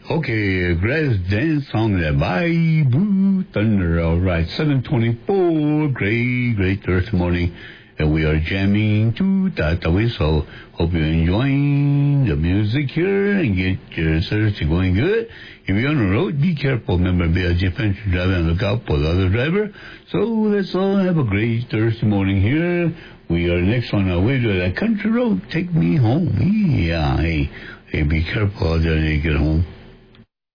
Okay, greatest dance song that by Blue Thunder. All right, 7:24. Great Thursday morning. And we are jamming to that way. So hope you're enjoying the music here and get your Thursday going good. If you're on the road, be careful. Remember, be a different driver and look out for the other driver. So let's all have a great Thursday morning here. We are next on our way to that country road. Take me home. Yeah, hey, be careful out there when you get home.